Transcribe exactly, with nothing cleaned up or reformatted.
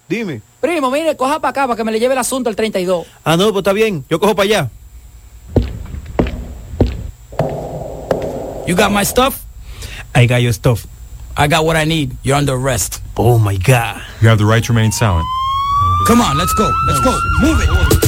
Dime. Primo, mire, coja para acá para que me le lleve el asunto al treinta y dos. Ah, no, pues está bien. Yo cojo para allá. You got my stuff? I got your stuff. I got what I need. You're under arrest. Oh, my God. You have the right to remain silent. Come on, let's go. Let's go. Move it.